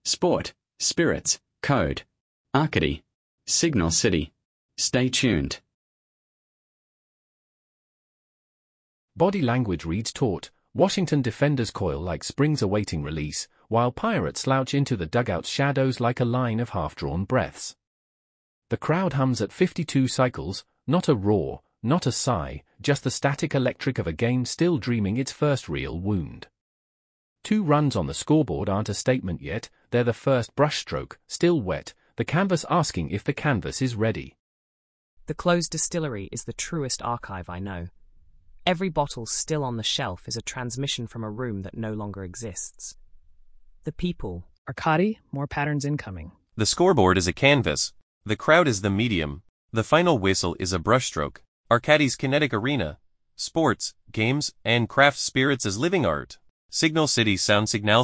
Sport, Spirits, Code, Arcady, Signal City. Stay tuned. Body language reads taut. Washington defenders coil like springs awaiting release, while pirates slouch into the dugout's shadows like a line of half-drawn breaths. The crowd hums at 52 cycles, not a roar, not a sigh, just the static electric of a game still dreaming its first real wound. 2 runs on the scoreboard aren't a statement yet, they're the first brushstroke, still wet, the canvas asking if the canvas is ready. The closed distillery is the truest archive I know. Every bottle still on the shelf is a transmission from a room that no longer exists. The people. Arcady, more patterns incoming. The scoreboard is a canvas. The crowd is the medium. The final whistle is a brushstroke. Arcady's kinetic arena. Sports, games, and craft spirits as living art. Signal City Sound Signal